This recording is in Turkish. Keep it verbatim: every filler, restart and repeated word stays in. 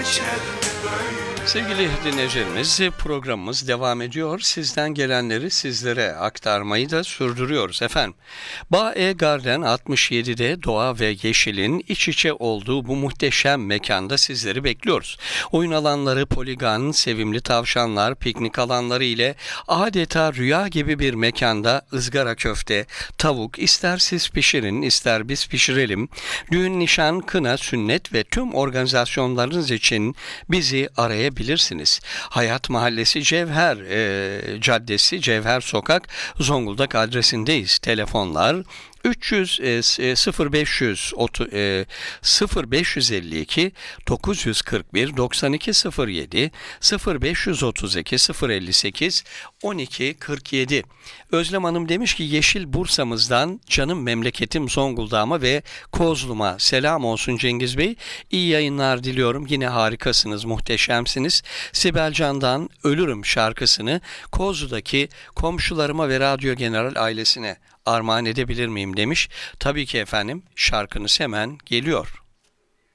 geçer böyle. Sevgili dinleyicilerimiz, programımız devam ediyor. Sizden gelenleri sizlere aktarmayı da sürdürüyoruz efendim. Bağ-e Garden altmış yedi'de doğa ve yeşilin iç içe olduğu bu muhteşem mekanda sizleri bekliyoruz. Oyun alanları, poligon, sevimli tavşanlar, piknik alanları ile adeta rüya gibi bir mekanda ızgara köfte, tavuk, ister siz pişirin, ister biz pişirelim. Düğün, nişan, kına, sünnet ve tüm organizasyonlarınız için bizi arayabilirsiniz. Hayat Mahallesi Cevher e, Caddesi, Cevher Sokak, Zonguldak adresindeyiz. Telefonlar üç yüz sıfır beş yüz sıfır beş yüz elli iki dokuz yüz kırk bir doksan iki sıfır yedi sıfır beş yüz otuz iki sıfır elli sekiz on iki kırk yedi. Özlem Hanım demiş ki Yeşil Bursa'mızdan canım memleketim Zonguldak'ıma ve Kozlu'ma selam olsun Cengiz Bey. İyi yayınlar diliyorum. Yine harikasınız, muhteşemsiniz. Sibel Can'dan Ölürüm şarkısını Kozlu'daki komşularıma ve Radyo General ailesine armağan edebilir miyim demiş. Tabii ki efendim, şarkınız hemen geliyor.